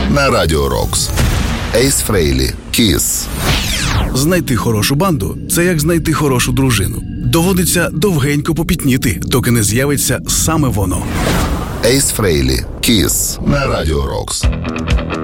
на Радіо Рокс. Ейс Фрейлі, Kiss. Знайти хорошу банду – це як знайти хорошу дружину. Доводиться довгенько попітніти, доки не з'явиться саме воно. Ейс Фрейлі, Kiss на Радіо Рокс.